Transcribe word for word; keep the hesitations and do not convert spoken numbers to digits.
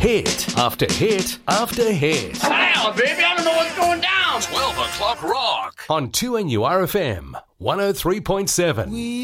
Hit after hit after hit. Wow, baby, I don't know what's going down. twelve o'clock rock on two N U R F M one oh three point seven.